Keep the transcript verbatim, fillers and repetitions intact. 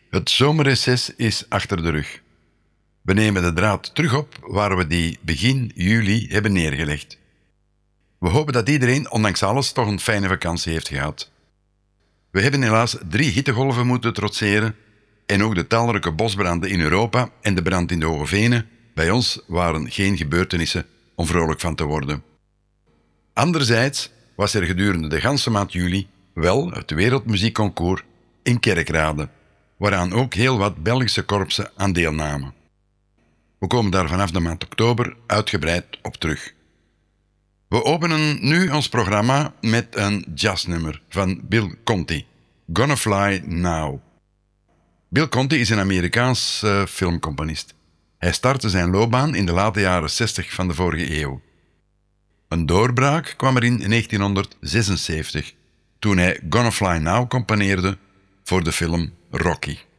Het zomerreces is achter de rug. We nemen de draad terug op waar we die begin juli hebben neergelegd. We hopen dat iedereen, ondanks alles, toch een fijne vakantie heeft gehad. We hebben helaas drie hittegolven moeten trotseren en ook de talrijke bosbranden in Europa en de brand in de Hoge Venen bij ons waren geen gebeurtenissen om vrolijk van te worden. Anderzijds was er gedurende de ganse maand juli wel het Wereldmuziekconcours in Kerkrade, waaraan ook heel wat Belgische korpsen aan deelnamen. We komen daar vanaf de maand oktober uitgebreid op terug. We openen nu ons programma met een jazznummer van Bill Conti, Gonna Fly Now. Bill Conti is een Amerikaans uh, filmcomponist. Hij startte zijn loopbaan in de late jaren zestig van de vorige eeuw. Een doorbraak kwam er in negentienhonderdzesenzeventig, toen hij Gonna Fly Now componeerde voor de film Rocky.